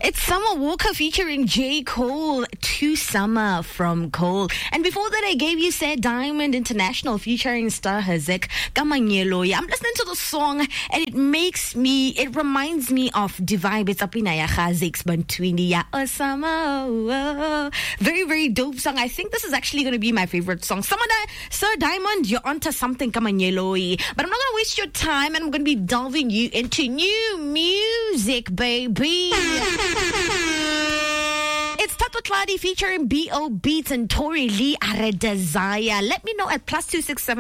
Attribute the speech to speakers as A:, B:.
A: It's Summer Walker featuring J. Cole, To Summer from Cole. And before that, I gave you Said Diamond International featuring Star Hazek Kamanyelo. I'm listening to the song and it reminds me of Divide. It's Apinaya Hazek's Bantwini Ya Summer. Very, very dope song. I think this is actually going to be my favorite song. Sir Diamond, you're onto something, Kamanyelo. But I'm not going to waste your time, and I'm going to be delving you into new music, baby. It's Tato Tladi featuring B.O. Beats and Tori Lee Are Desire. Let me know at +267